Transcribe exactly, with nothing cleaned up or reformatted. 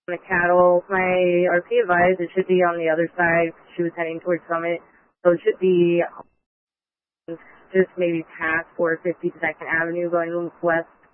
the cattle. My R P advised it should be on the other side. She was heading towards Summit, so it should be just maybe past four fifty-second Avenue going west